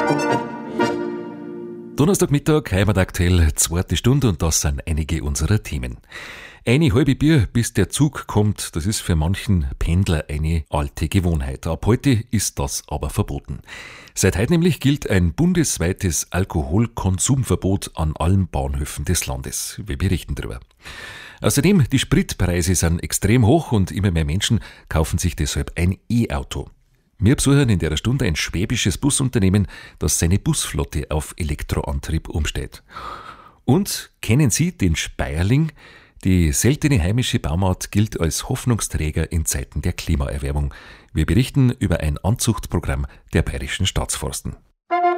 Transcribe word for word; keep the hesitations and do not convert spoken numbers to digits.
Donnerstagmittag, Heimataktuell, zweite Stunde und das sind einige unserer Themen. Eine halbe Bier, bis der Zug kommt, das ist für manchen Pendler eine alte Gewohnheit. Ab heute ist das aber verboten. Seit heute nämlich gilt ein bundesweites Alkoholkonsumverbot an allen Bahnhöfen des Landes. Wir berichten darüber. Außerdem, die Spritpreise sind extrem hoch und immer mehr Menschen kaufen sich deshalb ein E-Auto. Wir besuchen in der Stunde ein schwäbisches Busunternehmen, das seine Busflotte auf Elektroantrieb umstellt. Und kennen Sie den Speierling? Die seltene heimische Baumart gilt als Hoffnungsträger in Zeiten der Klimaerwärmung. Wir berichten über ein Anzuchtprogramm der Bayerischen Staatsforsten.